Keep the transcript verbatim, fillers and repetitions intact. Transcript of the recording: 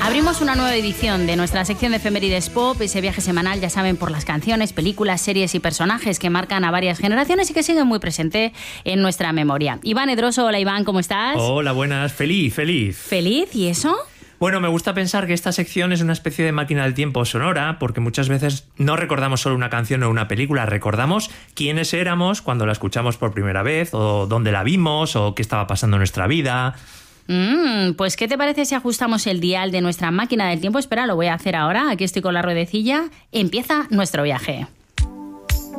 Abrimos una nueva edición de nuestra sección de Efemérides Pop, ese viaje semanal, ya saben, por las canciones, películas, series y personajes que marcan a varias generaciones y que siguen muy presente en nuestra memoria. Iván Edroso, hola Iván, ¿cómo estás? Hola, buenas, feliz, feliz. ¿Feliz? ¿Y eso? Bueno, me gusta pensar que esta sección es una especie de máquina del tiempo sonora, porque muchas veces no recordamos solo una canción o una película, recordamos quiénes éramos cuando la escuchamos por primera vez, o dónde la vimos, o qué estaba pasando en nuestra vida. Mm, pues, ¿qué te parece si ajustamos el dial de nuestra máquina del tiempo? Espera, lo voy a hacer ahora. Aquí estoy con la ruedecilla. Empieza nuestro viaje.